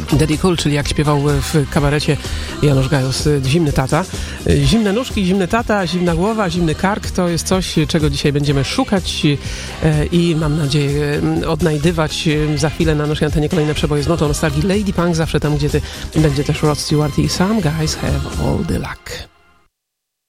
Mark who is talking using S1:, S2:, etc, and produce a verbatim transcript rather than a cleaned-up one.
S1: Daddy Cool, czyli jak śpiewał w kabarecie Janusz Gajos, zimny tata. Zimne nóżki, zimny tata, zimna głowa, zimny kark to jest coś, czego dzisiaj będziemy szukać i mam nadzieję odnajdywać. Za chwilę na naszej antenie kolejne przeboje z notą nostalgii. Lady Punk zawsze tam, gdzie ty, będzie też Rod Stewart i Some Guys Have All the Luck.